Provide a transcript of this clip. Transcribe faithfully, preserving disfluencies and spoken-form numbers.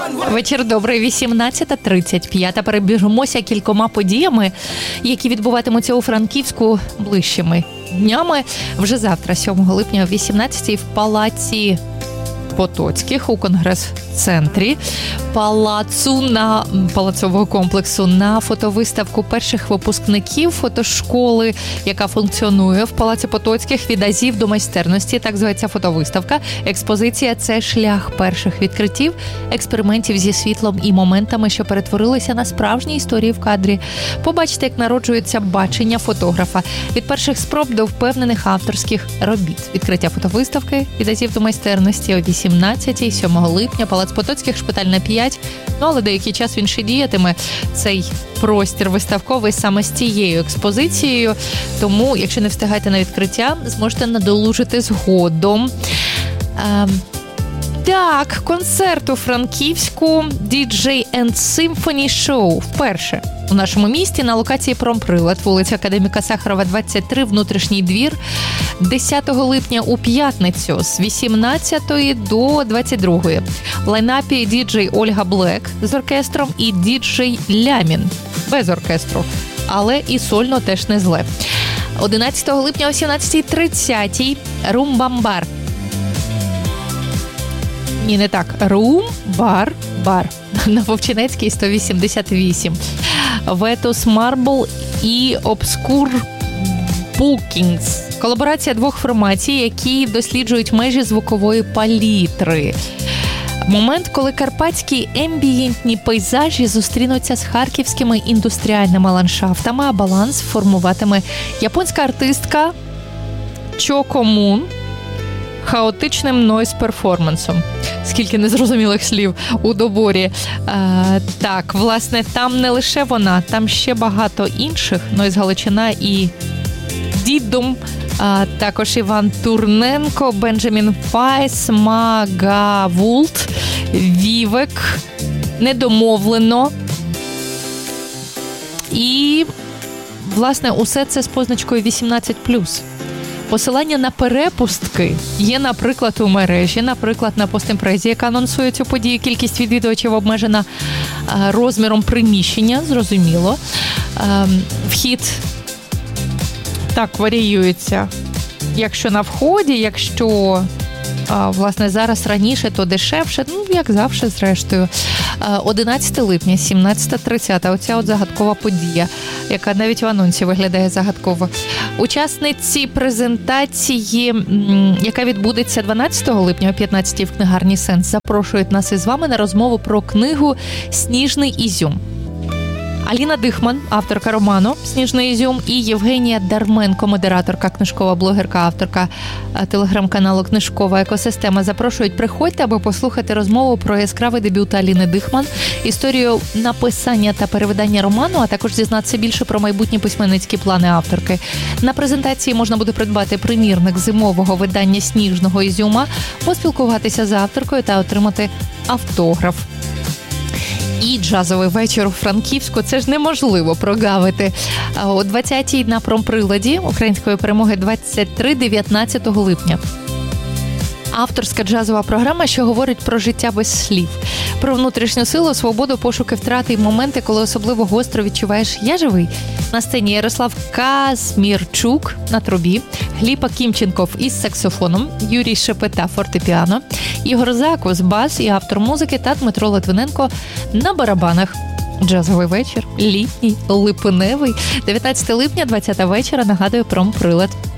Вечір добрий, вісімнадцята тридцять п'ять. Перебіжимося кількома подіями, які відбуватимуться у Франківську ближчими днями. Вже завтра, сьомого липня, о вісімнадцятій в Палаці Потоцьких у Конгрес-центрі палацу на палацового комплексу на фотовиставку перших випускників фотошколи, яка функціонує в Палаці Потоцьких від азів до майстерності. Так зветься фотовиставка. Експозиція – це шлях перших відкриттів, експериментів зі світлом і моментами, що перетворилися на справжні історії в кадрі. Побачите, як народжується бачення фотографа. Від перших спроб до впевнених авторських робіт. Відкриття фотовиставки від азів до майстерності о вісімнадцятій, сьомого липня, Палац Потоцьких, Шпитальна п'ять. Ну, але деякий час він ще діятиме, цей простір виставковий, саме з цією експозицією. Тому, якщо не встигаєте на відкриття, зможете надолужити згодом. Ем... Так, концерт у Франківську ді джей and Symphony Show вперше у нашому місті на локації Промприлад, вулиця Академіка Сахарова, двадцять три, внутрішній двір, десятого липня у п'ятницю з вісімнадцятої до двадцять другої. В лайнапі ді-джей Ольга Блек з оркестром і ді-джей Лямін без оркестру, але і сольно теж не зле. одинадцятого липня о сімнадцятій тридцять Румбамбар. Ні, не так. Рум, бар, бар. На Вовчинецькій сто вісімдесят вісім. Ветус Марбл і Обскур Букінгс. Колаборація двох формацій, які досліджують межі звукової палітри. Момент, коли карпатські ембієнтні пейзажі зустрінуться з харківськими індустріальними ландшафтами, а баланс формуватиме японська артистка Чоко Мун хаотичним нойз-перформансом. Скільки незрозумілих слів у доборі. А, так, власне, там не лише вона, там ще багато інших. Нойз Галичина і Дідум, а також Іван Турненко, Бенджамін Файс, Магавулт, Вівек, Недомовлено. І, власне, усе це з позначкою вісімнадцять плюс. Посилання на перепустки є, наприклад, у мережі, наприклад, на постімпрезі, яка анонсує цю подію. Кількість відвідувачів обмежена розміром приміщення, зрозуміло. Вхід так варіюється. Якщо на вході, якщо, власне, зараз раніше, то дешевше, ну, як завжди, зрештою. одинадцятого липня, сімнадцята тридцять, оця от загадкова подія, яка навіть в анонсі виглядає загадково. Учасниці презентації, яка відбудеться дванадцятого липня о п'ятнадцятій в книгарні «Сенс», запрошують нас із вами на розмову про книгу «Сніжний ізюм». Аліна Дихман, авторка роману «Сніжний ізюм», і Євгенія Дарменко, модераторка, книжкова блогерка, авторка телеграм-каналу «Книжкова екосистема». Запрошують, приходьте, аби послухати розмову про яскравий дебют Аліни Дихман, історію написання та перевидання роману, а також дізнатися більше про майбутні письменницькі плани авторки. На презентації можна буде придбати примірник зимового видання «Сніжного ізюма», поспілкуватися з авторкою та отримати автограф. І джазовий вечір у Франківську. Це ж неможливо прогавити. О двадцятій на Промприладі Української перемоги двадцять три дев'ятнадцятого липня. Авторська джазова програма, що говорить про життя без слів. Про внутрішню силу, свободу, пошуки, втрати і моменти, коли особливо гостро відчуваєш «я живий». На сцені Ярослав Казмірчук на трубі, Гліб Акімченков із саксофоном, Юрій Шепета фортепіано, Ігор Закус бас і автор музики та Дмитро Литвиненко на барабанах. Джазовий вечір, літній, липневий. дев'ятнадцятого липня, двадцята вечора, нагадую, Промприлад.